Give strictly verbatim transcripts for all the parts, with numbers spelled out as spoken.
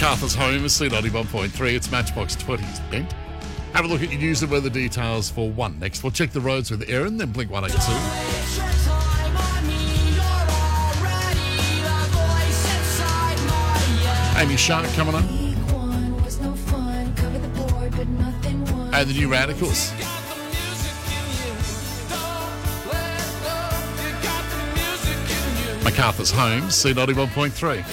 Macarthur's home is C ninety-one point three. It's Matchbox twenty's Bent. Have a look at your news and weather details for one next. We'll check the roads with Erin, then Blink one eighty-two. Amy Shark coming up. And the New Radicals. Macarthur's home, C ninety-one point three.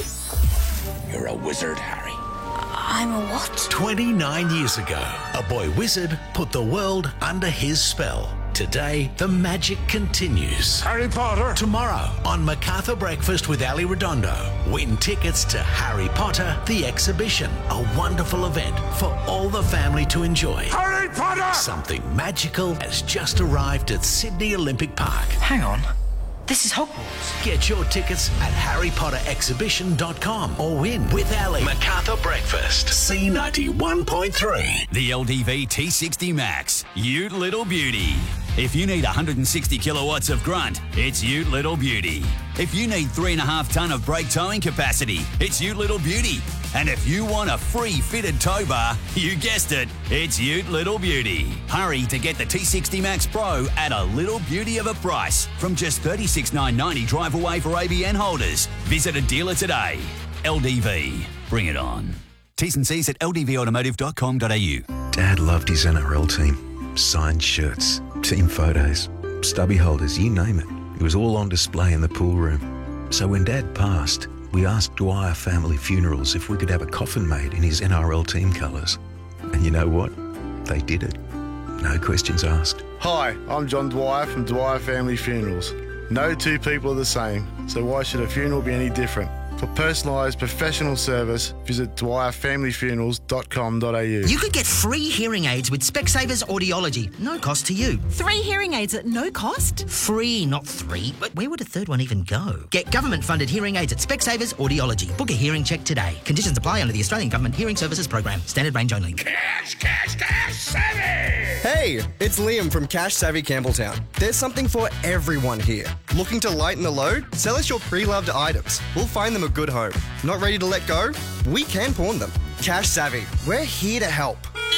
You're a wizard, Harry. I'm a what? twenty-nine years ago, a boy wizard put the world under his spell. Today, the magic continues. Harry Potter. Tomorrow, on Macarthur Breakfast with Ali Redondo, win tickets to Harry Potter, the exhibition. A wonderful event for all the family to enjoy. Harry Potter! Something magical has just arrived at Sydney Olympic Park. Hang on. This is Hogwarts. Get your tickets at harry potter exhibition dot com or win with Ali. Macarthur Breakfast, C ninety-one point three. The L D V T sixty Max, Ute Little Beauty. If you need one hundred sixty kilowatts of grunt, it's Ute Little Beauty. If you need three and a half tonne of brake towing capacity, it's Ute Little Beauty. And if you want a free fitted tow bar, you guessed it, it's Ute Little Beauty. Hurry to get the T sixty Max Pro at a little beauty of a price from just thirty-six thousand nine hundred ninety drive away for A B N holders. Visit a dealer today. L D V, bring it on. T's and C's at l d v automotive dot com dot a u. Dad loved his N R L team. Signed shirts, team photos, stubby holders, you name it. It was all on display in the pool room. So when Dad passed, we asked Dwyer Family Funerals if we could have a coffin made in his N R L team colours. And you know what? They did it. No questions asked. Hi, I'm John Dwyer from Dwyer Family Funerals. No two people are the same, so why should a funeral be any different? For personalised professional service, visit dwyer family funerals dot com dot a u. You could get free hearing aids with Specsavers Audiology. No cost to you. Three hearing aids at no cost? Free, not three. But where would a third one even go? Get government-funded hearing aids at Specsavers Audiology. Book a hearing check today. Conditions apply under the Australian Government Hearing Services Program. Standard range only. Cash, cash, cash, savvy! Hey, it's Liam from Cash Savvy Campbelltown. There's something for everyone here. Looking to lighten the load? Sell us your pre-loved items. We'll find them a good home. Not ready to let go? We can pawn them. Cash Savvy, we're here to help.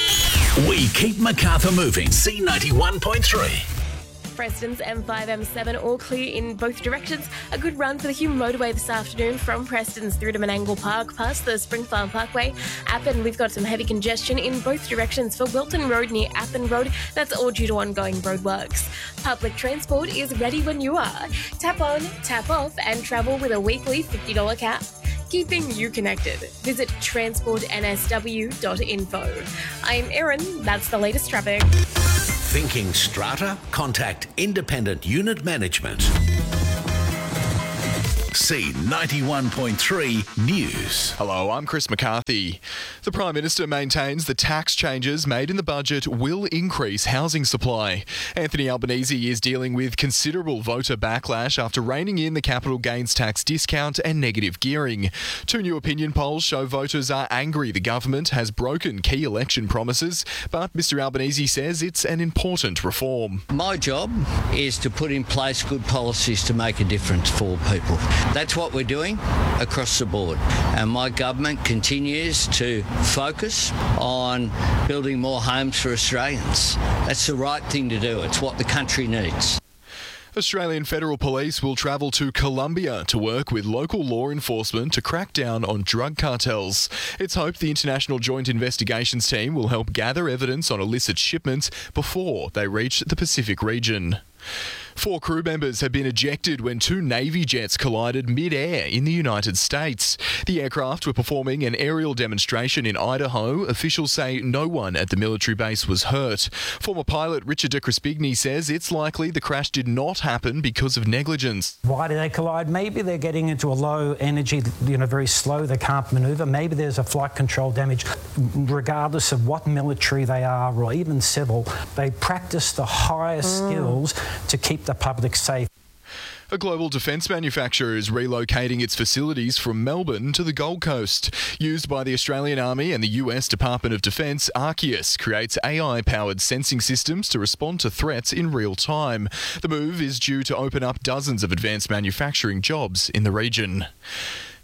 We keep Macarthur moving. C ninety-one point three. Preston's M five M seven all clear in both directions. A good run for the Hume motorway this afternoon from Preston's through to Menangle Park past the Springfarm Parkway. Appin, we've got some heavy congestion in both directions for Wilton Road near Appin Road. That's all due to ongoing roadworks. Public transport is ready when you are. Tap on, tap off and travel with a weekly fifty dollars cap. Keeping you connected. Visit transport n s w dot info. I'm Erin. That's the latest traffic. Thinking strata? Contact Independent Unit Management. C ninety-one point three News. Hello, I'm Chris McCarthy. The Prime Minister maintains the tax changes made in the budget will increase housing supply. Anthony Albanese is dealing with considerable voter backlash after reining in the capital gains tax discount and negative gearing. Two new opinion polls show voters are angry the government has broken key election promises, but Mr Albanese says it's an important reform. My job is to put in place good policies to make a difference for people. That's what we're doing across the board. And my government continues to focus on building more homes for Australians. That's the right thing to do. It's what the country needs. Australian Federal Police will travel to Colombia to work with local law enforcement to crack down on drug cartels. It's hoped the International Joint Investigations Team will help gather evidence on illicit shipments before they reach the Pacific region. Four crew members have been ejected when two Navy jets collided mid-air in the United States. The aircraft were performing an aerial demonstration in Idaho. Officials say no one at the military base was hurt. Former pilot Richard de Crespigny says it's likely the crash did not happen because of negligence. Why did they collide? Maybe they're getting into a low energy, you know, very slow, they can't manoeuvre. Maybe there's a flight control damage. Regardless of what military they are or even civil, they practice the highest mm. skills to keep the public safe. A global defence manufacturer is relocating its facilities from Melbourne to the Gold Coast. Used by the Australian Army and the U S Department of Defence, Arceus creates A I-powered sensing systems to respond to threats in real time. The move is due to open up dozens of advanced manufacturing jobs in the region.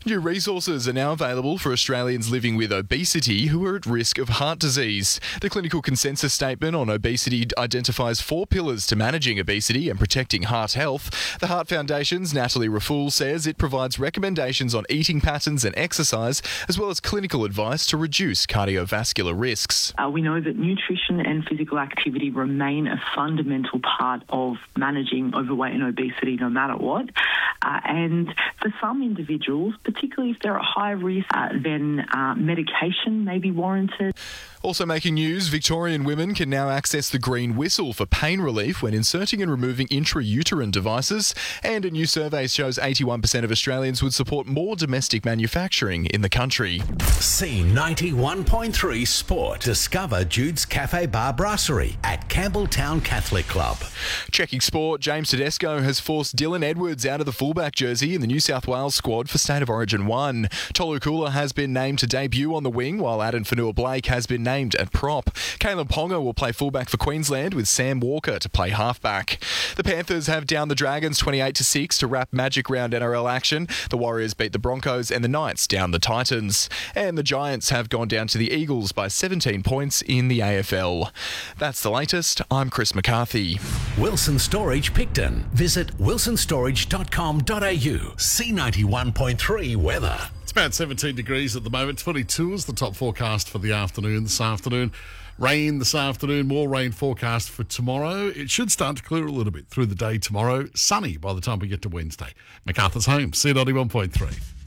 New resources are now available for Australians living with obesity who are at risk of heart disease. The clinical consensus statement on obesity identifies four pillars to managing obesity and protecting heart health. The Heart Foundation's Natalie Raffoul says it provides recommendations on eating patterns and exercise, as well as clinical advice to reduce cardiovascular risks. Uh, we know that nutrition and physical activity remain a fundamental part of managing overweight and obesity no matter what. Uh, and for some individuals, particularly if they're at high risk, uh, then uh, medication may be warranted. Also making news, Victorian women can now access the green whistle for pain relief when inserting and removing intrauterine devices. And a new survey shows eighty-one percent of Australians would support more domestic manufacturing in the country. C ninety-one point three Sport. Discover Jude's Cafe Bar Brasserie at Campbelltown Catholic Club. Checking sport, James Tedesco has forced Dylan Edwards out of the fullback jersey in the New South Wales squad for State of Origin one. Tolu Kula has been named to debut on the wing, while Aden Fanua-Blake has been named at prop. Caleb Ponga will play fullback for Queensland, with Sam Walker to play halfback. The Panthers have downed the Dragons twenty-eight to six to wrap Magic Round N R L action. The Warriors beat the Broncos and the Knights down the Titans. And the Giants have gone down to the Eagles by seventeen points in the A F L. That's the latest. I'm Chris McCarthy. Wilson Storage Picton. Visit wilson storage dot com dot a u. C ninety-one point three weather. It's about seventeen degrees at the moment. twenty-two is the top forecast for the afternoon this afternoon. Rain this afternoon, more rain forecast for tomorrow. It should start to clear a little bit through the day tomorrow. Sunny by the time we get to Wednesday. MacArthur's Home, C ninety-one point three.